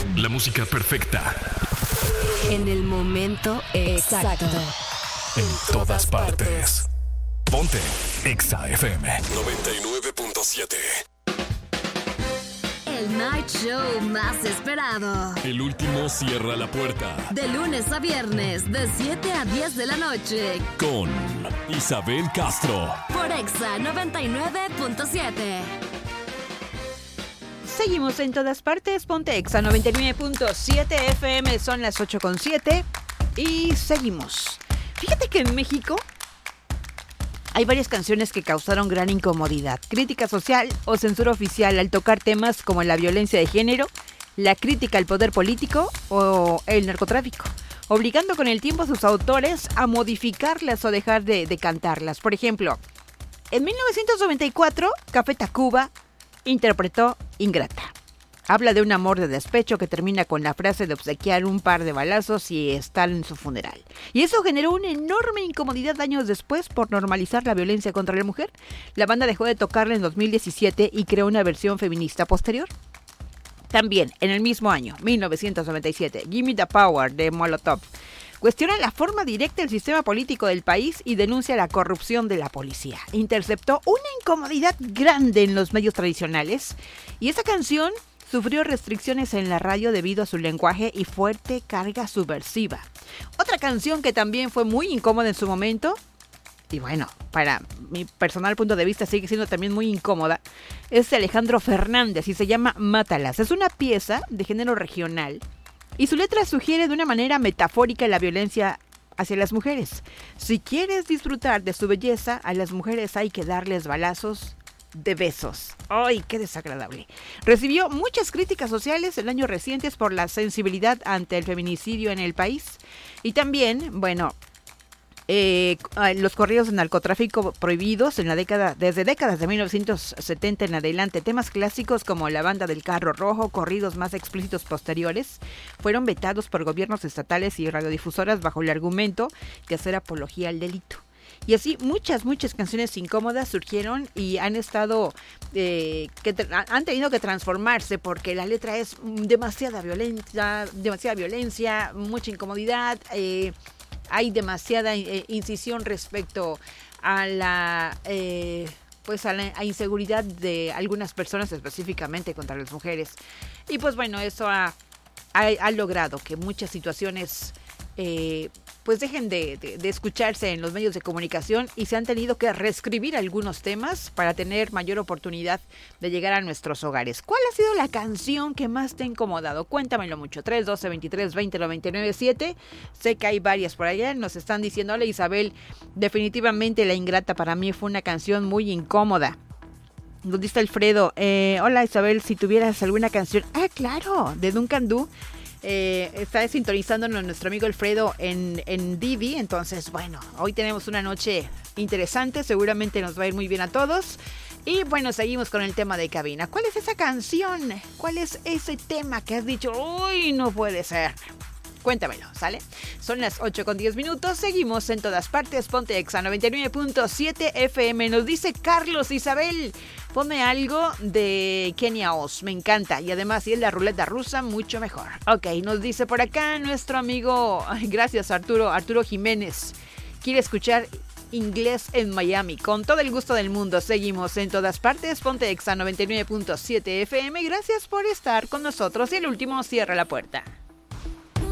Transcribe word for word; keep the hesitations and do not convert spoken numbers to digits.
La música perfecta. En el momento exacto. En todas partes. Ponte Exa F M noventa y nueve punto siete. El night show más esperado. El último cierra la puerta. De lunes a viernes, de siete a diez de la noche. Con Isabel Castro. Por Exa noventa y nueve punto siete. Seguimos en todas partes. Ponte Exa noventa y nueve punto siete F M. Son las ocho con siete. Y seguimos. Fíjate que en México hay varias canciones que causaron gran incomodidad, crítica social o censura oficial al tocar temas como la violencia de género, la crítica al poder político o el narcotráfico, obligando con el tiempo a sus autores a modificarlas o dejar de, de cantarlas. Por ejemplo, en mil novecientos noventa y cuatro, Café Tacuba interpretó Ingrata. Habla de un amor de despecho que termina con la frase de obsequiar un par de balazos y estar en su funeral. Y eso generó una enorme incomodidad años después por normalizar la violencia contra la mujer. La banda dejó de tocarla en dos mil diecisiete y creó una versión feminista posterior. También, en el mismo año, mil novecientos noventa y siete, Gimme the Power de Molotov cuestiona la forma directa del sistema político del país y denuncia la corrupción de la policía. Interceptó una incomodidad grande en los medios tradicionales y esa canción sufrió restricciones en la radio debido a su lenguaje y fuerte carga subversiva. Otra canción que también fue muy incómoda en su momento, y bueno, para mi personal punto de vista sigue siendo también muy incómoda, es de Alejandro Fernández y se llama Mátalas. Es una pieza de género regional y su letra sugiere de una manera metafórica la violencia hacia las mujeres. Si quieres disfrutar de su belleza, a las mujeres hay que darles balazos de besos. ¡Ay, qué desagradable! Recibió muchas críticas sociales en años recientes por la sensibilidad ante el feminicidio en el país. Y también, bueno, eh, los corridos de narcotráfico prohibidos en la década, desde décadas de mil novecientos setenta en adelante. Temas clásicos como La Banda del Carro Rojo, corridos más explícitos posteriores, fueron vetados por gobiernos estatales y radiodifusoras bajo el argumento de hacer apología al delito. Y así muchas, muchas canciones incómodas surgieron y han estado, eh, que tra- han tenido que transformarse porque la letra es demasiada violencia, demasiada violencia, mucha incomodidad, eh, hay demasiada eh, incisión respecto a la, eh, pues a la a inseguridad de algunas personas, específicamente contra las mujeres. Y pues bueno, eso ha, ha, ha logrado que muchas situaciones Eh, pues dejen de, de, de escucharse en los medios de comunicación y se han tenido que reescribir algunos temas para tener mayor oportunidad de llegar a nuestros hogares. ¿Cuál ha sido la canción que más te ha incomodado? Cuéntamelo mucho. tres doce veintitrés veinte noventa y nueve siete. Sé que hay varias por allá. Nos están diciendo, hola Isabel, definitivamente La Ingrata para mí fue una canción muy incómoda. Nos dice Alfredo, eh, hola Isabel, si tuvieras alguna canción. Ah, claro, de Duncan Du. Eh, está sintonizándonos nuestro amigo Alfredo en, en Didi. Entonces, bueno, hoy tenemos una noche interesante. Seguramente nos va a ir muy bien a todos. Y bueno, seguimos con el tema de cabina. ¿Cuál es esa canción? ¿Cuál es ese tema que has dicho? ¡Uy, no puede ser! Cuéntamelo, ¿sale? Son las ocho con diez minutos. Seguimos en todas partes. Ponte Exa noventa y nueve punto siete F M. Nos dice Carlos, Isabel, ponme algo de Kenia Oz. Me encanta. Y además, si es la ruleta rusa, mucho mejor. Ok, nos dice por acá nuestro amigo, ay, gracias Arturo, Arturo Jiménez. Quiere escuchar Inglés en Miami. Con todo el gusto del mundo. Seguimos en todas partes. Ponte Exa noventa y nueve punto siete F M. Gracias por estar con nosotros. Y el último cierra la puerta.